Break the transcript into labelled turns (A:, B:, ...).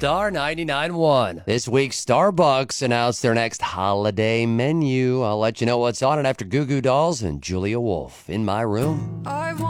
A: Star 99.1. This week, Starbucks announced their next holiday menu. I'll let you know what's on it after Goo Goo Dolls and Julia Wolf. In My Room.